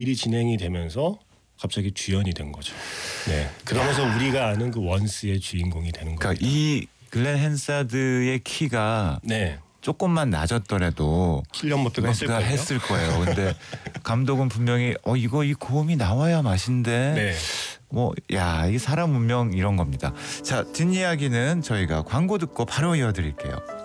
일이 진행이 되면서 갑자기 주연이 된 거죠. 네. 그러면서 우리가 아는 그 원스의 주인공이 되는 겁니다. 그러니까 이 글렌 헨사드의 키가 네. 조금만 낮았더라도 킬리언 머피가 웨스가 했을걸요? 했을 거예요. 근데 감독은 분명히 이거 이 고음이 나와야 맛인데 네. 이 사람 운명 이런 겁니다. 자, 뒷이야기는 저희가 광고 듣고 바로 이어드릴게요.